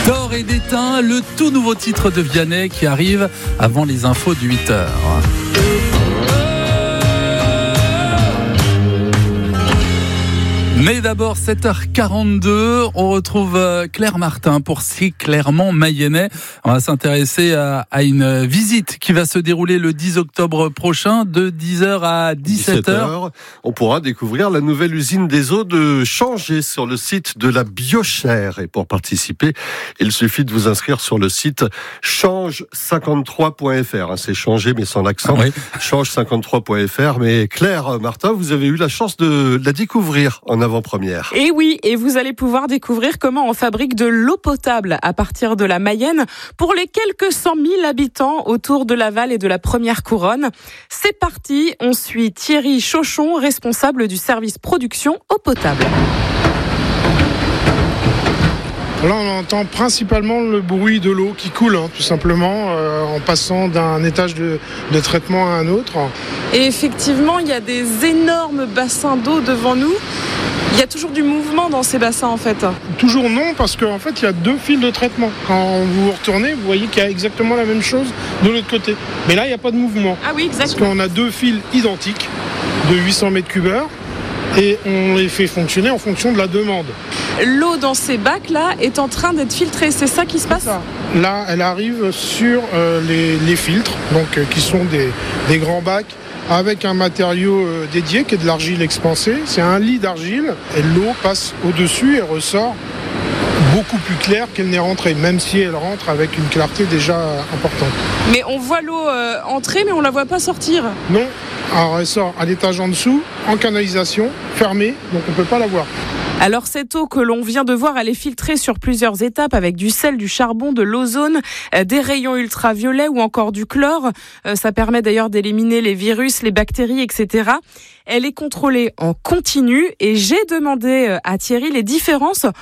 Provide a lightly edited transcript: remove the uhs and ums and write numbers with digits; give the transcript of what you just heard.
D'or et d'étain, le tout nouveau titre de Vianney qui arrive avant les infos de 8h. Mais d'abord, 7h42, on retrouve Claire Martin pour Si Clairement Mayennais. On va s'intéresser à une visite qui va se dérouler le 10 octobre prochain, de 10h à 17h. On pourra découvrir la nouvelle usine des eaux de Changé sur le site de la Biochère. Et pour participer, il suffit de vous inscrire sur le site change53.fr. C'est Changé mais sans l'accent. Oui. Change53.fr. Mais Claire Martin, vous avez eu la chance de la découvrir en avant-première. Et oui, et vous allez pouvoir découvrir comment on fabrique de l'eau potable à partir de la Mayenne pour les quelques 100 000 habitants autour de Laval et de la Première Couronne. C'est parti, on suit Thierry Chauchon, responsable du service production eau potable. Là, on entend principalement le bruit de l'eau qui coule, tout simplement, en passant d'un étage de traitement à un autre. Et effectivement, il y a des énormes bassins d'eau devant nous. Il y a toujours du mouvement dans ces bassins, en fait. Toujours non, parce qu'en fait, il y a 2 fils de traitement. Quand vous retournez, vous voyez qu'il y a exactement la même chose de l'autre côté. Mais là, il n'y a pas de mouvement. Ah oui, exactement. Parce qu'on a 2 fils identiques de 800 mètres cubes heure. Et on les fait fonctionner en fonction de la demande. L'eau dans ces bacs-là est en train d'être filtrée, c'est ça qui se passe ? Là, elle arrive sur les filtres, donc qui sont des grands bacs avec un matériau dédié qui est de l'argile expansée. C'est un lit d'argile et l'eau passe au-dessus et ressort beaucoup plus claire qu'elle n'est rentrée, même si elle rentre avec une clarté déjà importante. Mais on voit l'eau entrer, mais on ne la voit pas sortir. Non, alors elle sort à l'étage en dessous, en canalisation, fermée, donc on ne peut pas la voir. Alors cette eau que l'on vient de voir, elle est filtrée sur plusieurs étapes avec du sel, du charbon, de l'ozone, des rayons ultraviolets ou encore du chlore. Ça permet d'ailleurs d'éliminer les virus, les bactéries, etc. Elle est contrôlée en continu et j'ai demandé à Thierry les différences